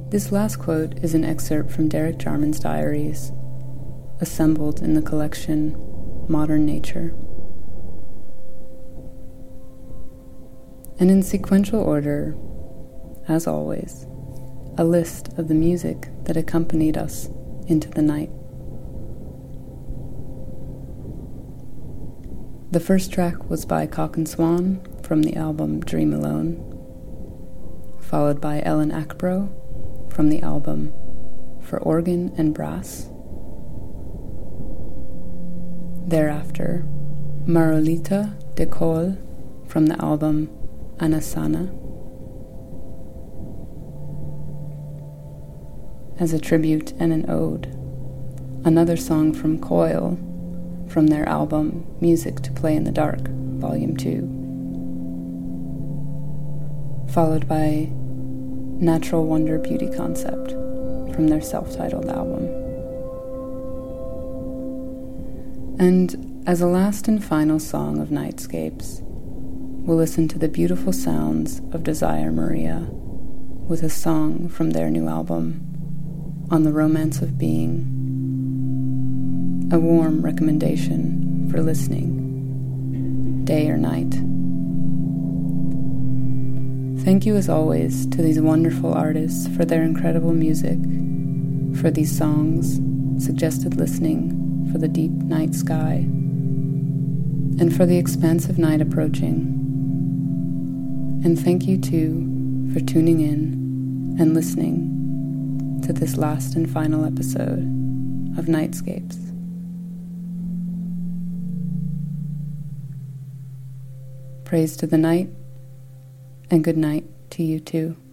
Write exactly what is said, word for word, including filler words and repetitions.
This last quote is an excerpt from Derek Jarman's diaries, assembled in the collection Modern Nature. And in sequential order, as always, a list of the music that accompanied us into the night. The first track was by Cock and Swan from the album Dream Alone, followed by Ellen Ackbro from the album For Organ and Brass. Thereafter, Marolita de Cole from the album Anasana. As a tribute and an ode, another song from Coil from their album Music to Play in the Dark, Volume two. Followed by Natural Wonder Beauty Concept from their self-titled album. And as a last and final song of Nightscapes, we'll listen to the beautiful sounds of Desire Maria with a song from their new album, On the Romance of Being. A warm recommendation for listening, day or night. Thank you as always to these wonderful artists for their incredible music, for these songs, suggested listening for the deep night sky, and for the expansive night approaching. And thank you too for tuning in and listening to this last and final episode of Nightscapes. Praise to the night, and good night to you too.